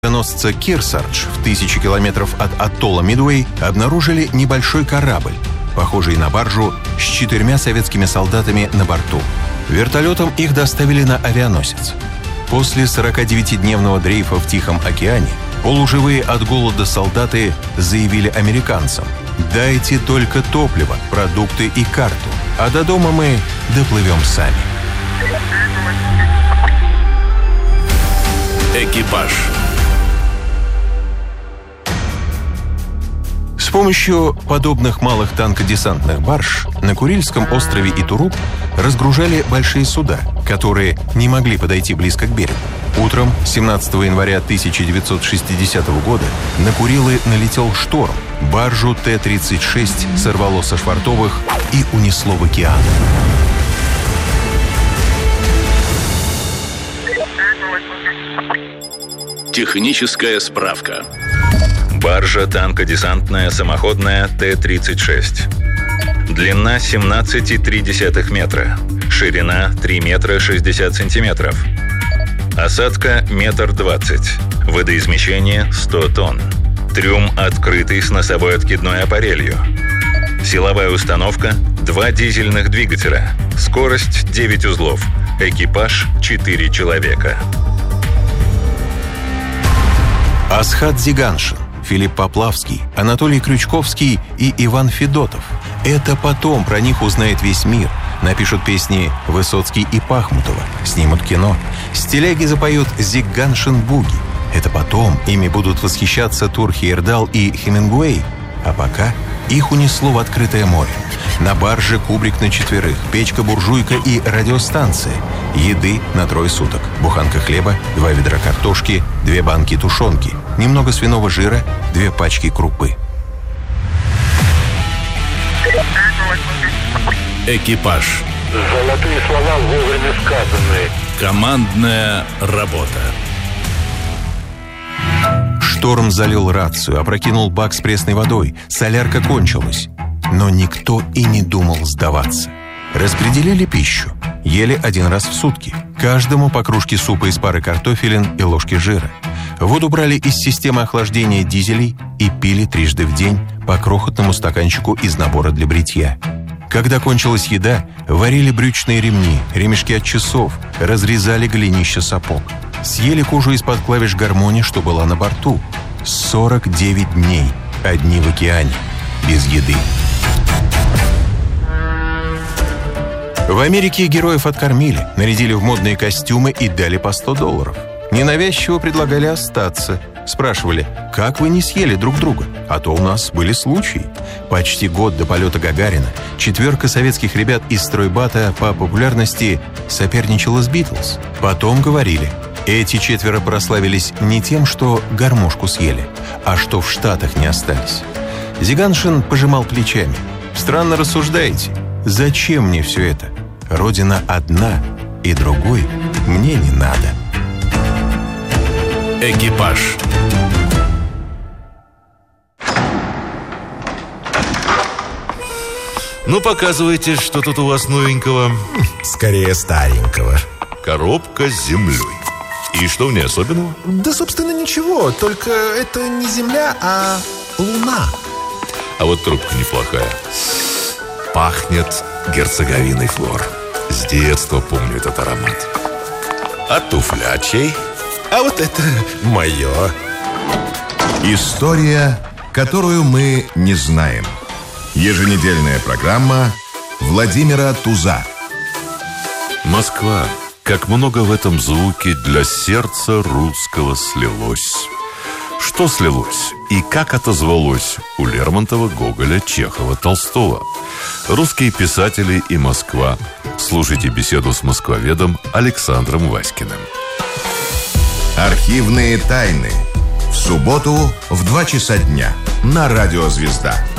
авианосца «Кирсардж» в 1000 километров от атолла Мидуэй обнаружили небольшой корабль, похожий на баржу с 4 советскими солдатами на борту. Вертолетом их доставили на авианосец. После 49-дневного дрейфа в Тихом океане полуживые от голода солдаты заявили американцам: «Дайте только топливо, продукты и карту, а до дома мы доплывем сами». Экипаж. С помощью подобных малых танкодесантных барж на Курильском острове Итуруп разгружали большие суда, которые не могли подойти близко к берегу. Утром 17 января 1960 года на Курилы налетел шторм. Баржу Т-36 сорвало со швартовых и унесло в океан. Техническая справка. Баржа танкодесантная самоходная Т-36. Длина 17,3 метра. Ширина 3 метра 60 сантиметров. Осадка 1,20 м. Водоизмещение 100 тонн. Трюм открытый с носовой откидной аппарелью. Силовая установка 2 дизельных двигателя. Скорость 9 узлов. Экипаж 4 человека. Асхат Зиганшин, Филипп Поплавский, Анатолий Крючковский и Иван Федотов. Это потом про них узнает весь мир. Напишут песни Высоцкий и Пахмутова, снимут кино. С теляги запоют Зиганшин-буги. Это потом ими будут восхищаться Тур Хейердал и Хемингуэй. А пока их унесло в открытое море. На барже кубрик на 4, печка-буржуйка и радиостанция. Еды на 3 суток. Буханка хлеба, 2 ведра картошки, 2 банки тушенки, немного свиного жира, 2 пачки крупы. Экипаж. Золотые слова вовремя сказанные. Командная работа. Шторм залил рацию, опрокинул бак с пресной водой. Солярка кончилась. Но никто и не думал сдаваться. Распределили пищу. Ели 1 раз в сутки. Каждому по кружке супа из пары картофелин и ложки жира. Воду брали из системы охлаждения дизелей и пили 3 раза в день по крохотному стаканчику из набора для бритья. Когда кончилась еда, варили брючные ремни, ремешки от часов, разрезали голенища сапог. Съели кожу из-под клавиш гармони, что была на борту. 49 дней одни в океане, без еды. В Америке героев откормили, нарядили в модные костюмы и дали по $100. Ненавязчиво предлагали остаться. Спрашивали: как вы не съели друг друга? А то у нас были случаи. Почти год до полета Гагарина 4 советских ребят из стройбата по популярности соперничала с Битлз. Потом говорили: эти 4 прославились не тем, что гармошку съели, а что в Штатах не остались. Зиганшин пожимал плечами. Странно рассуждаете. Зачем мне все это? Родина одна, и другой мне не надо. Экипаж. Ну, показывайте, что тут у вас новенького. Скорее старенького. Коробка с землей. И что в ней особенного? Да, собственно, ничего. Только это не земля, а луна. А вот трубка неплохая. Пахнет герцоговиной флор. С детства помню этот аромат. А туфля чей? А вот это мое. История, которую мы не знаем. Еженедельная программа Владимира Туза. Москва. Как много в этом звуке для сердца русского слилось. Что слилось и как отозвалось у Лермонтова, Гоголя, Чехова, Толстого? Русские писатели и Москва. Слушайте беседу с москвоведом Александром Васькиным. Архивные тайны. В субботу в 2 часа дня на Радио Звезда.